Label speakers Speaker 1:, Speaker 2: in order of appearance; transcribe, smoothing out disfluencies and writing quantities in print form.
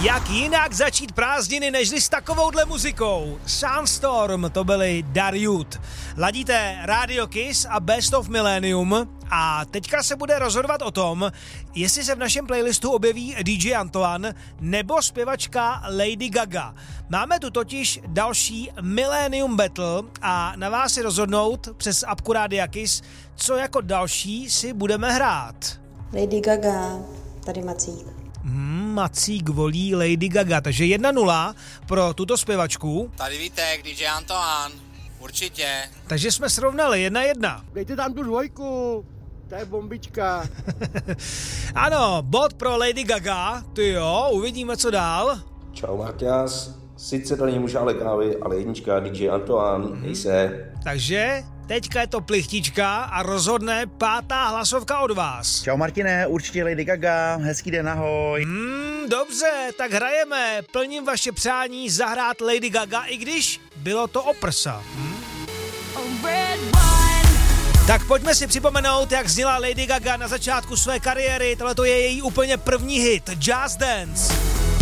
Speaker 1: Jak jinak začít prázdniny, nežli s takovouhle muzikou? Sandstorm, to byli Dariud. Ladíte Radio Kiss a Best of Millennium a teďka se bude rozhodovat o tom, jestli se v našem playlistu objeví DJ Antoine nebo zpěvačka Lady Gaga. Máme tu totiž další Millennium Battle a na vás si rozhodnout přes apku Radio Kiss, co jako další si budeme hrát.
Speaker 2: Lady Gaga, tady Macík.
Speaker 1: Macík volí Lady Gaga, takže 1-0 pro tuto zpěvačku.
Speaker 3: Tady Vítek, DJ Antoine, určitě.
Speaker 1: Takže jsme srovnali 1-1.
Speaker 4: Dejte tam tu dvojku, to je bombička.
Speaker 1: Ano, bod pro Lady Gaga, ty jo, uvidíme co dál.
Speaker 5: Čau Marťas, sice to není mužále kávy, ale jednička DJ Antoine, hej se.
Speaker 1: Takže teďka je to plichtička a rozhodne pátá hlasovka od vás.
Speaker 6: Čau Martine, určitě Lady Gaga, hezký den, ahoj.
Speaker 1: Dobře, tak hrajeme, plním vaše přání zahrát Lady Gaga, i když bylo to o prsa. Tak pojďme si připomenout, jak zněla Lady Gaga na začátku své kariéry, tohle je její úplně první hit, Just Dance.